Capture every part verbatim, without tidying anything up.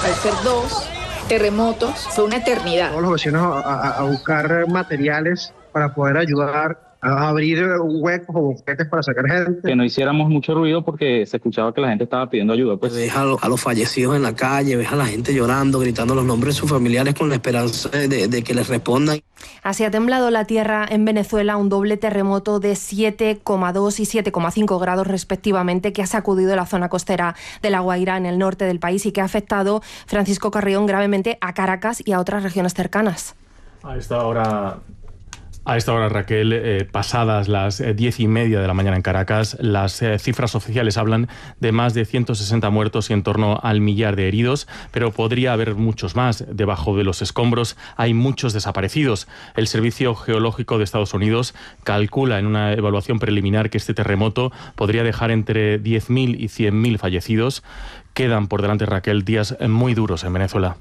al ser dos terremotos, fue una eternidad. Todos los vecinos a, a, a buscar materiales para poder ayudar a abrir huecos o boquetes para sacar gente. Que no hiciéramos mucho ruido porque se escuchaba que la gente estaba pidiendo ayuda. Pues. Ves a, lo, a los fallecidos en la calle, ves a la gente llorando, gritando los nombres de sus familiares con la esperanza de, de que les respondan. Así ha temblado la tierra en Venezuela, un doble terremoto de siete coma dos y siete coma cinco grados respectivamente, que ha sacudido la zona costera de La Guaira en el norte del país y que ha afectado, Francisco Carrión, gravemente a Caracas y a otras regiones cercanas. A esta hora... A esta hora, Raquel, eh, pasadas las eh, diez y media de la mañana en Caracas, las eh, cifras oficiales hablan de más de ciento sesenta muertos y en torno al millar de heridos, pero podría haber muchos más. Debajo de los escombros hay muchos desaparecidos. El Servicio Geológico de Estados Unidos calcula en una evaluación preliminar que este terremoto podría dejar entre diez mil y cien mil fallecidos. Quedan por delante, Raquel, días muy duros en Venezuela.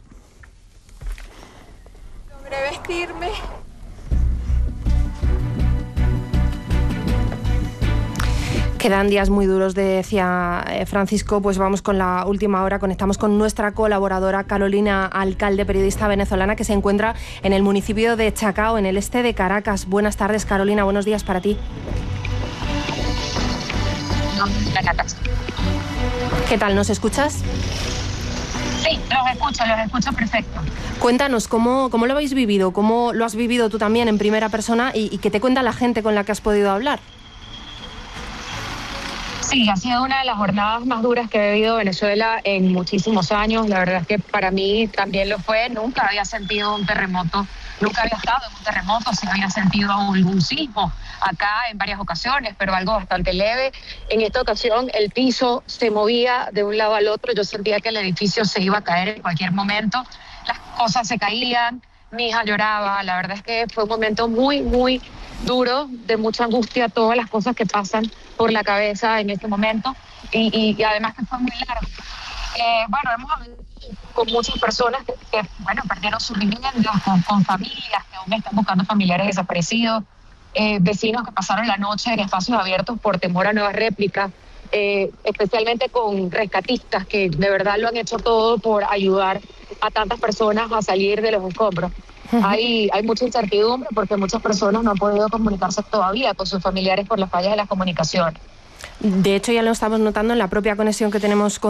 Logré vestirme. Quedan días muy duros, decía Francisco. Pues vamos con la última hora. Conectamos con nuestra colaboradora Carolina Alcalde, periodista venezolana que se encuentra en el municipio de Chacao, en el este de Caracas. Buenas tardes, Carolina. Buenos días para ti. ¿Qué tal? ¿Nos escuchas? Sí, los escucho, los escucho perfecto. Cuéntanos, ¿cómo, cómo lo habéis vivido? ¿Cómo lo has vivido tú también en primera persona? ¿Y, y qué te cuenta la gente con la que has podido hablar? Sí, ha sido una de las jornadas más duras que he vivido en Venezuela en muchísimos años. La verdad es que para mí también lo fue. Nunca había sentido un terremoto, nunca había estado en un terremoto, sí había sentido algún sismo acá en varias ocasiones, pero algo bastante leve. En esta ocasión el piso se movía de un lado al otro. Yo sentía que el edificio se iba a caer en cualquier momento. Las cosas se caían, mi hija lloraba. La verdad es que fue un momento muy, muy duro, de mucha angustia, todas las cosas que pasan por la cabeza en este momento y, y, y además que fue muy largo. Eh, bueno, hemos hablado con muchas personas que, que bueno, perdieron sus viviendas, con, con familias que aún están buscando familiares desaparecidos, eh, vecinos que pasaron la noche en espacios abiertos por temor a nuevas réplicas, eh, especialmente con rescatistas que de verdad lo han hecho todo por ayudar a tantas personas a salir de los escombros. Hay, hay mucha incertidumbre porque muchas personas no han podido comunicarse todavía con sus familiares por las fallas de las comunicaciones. De hecho, ya lo estamos notando en la propia conexión que tenemos con